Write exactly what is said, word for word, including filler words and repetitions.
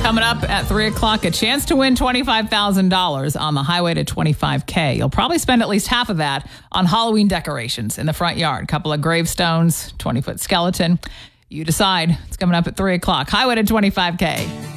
Coming up at three o'clock, a chance to win twenty-five thousand dollars on the highway to twenty-five K. You'll probably spend at least half of that on Halloween decorations in the front yard. A couple of gravestones, twenty-foot skeleton. You decide. It's coming up at three o'clock. Highway to twenty-five K.